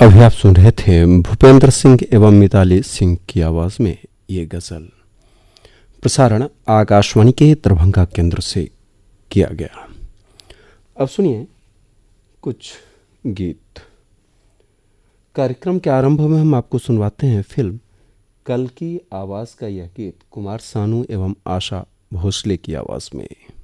अभी आप सुन रहे थे भूपेंद्र सिंह एवं मिताली सिंह की आवाज में ये गजल। प्रसारण आकाशवाणी के दरभंगा केंद्र से किया गया। अब सुनिए कुछ गीत। कार्यक्रम के आरंभ में हम आपको सुनवाते हैं फिल्म कल की आवाज का यह गीत कुमार सानू एवं आशा भोसले की आवाज में।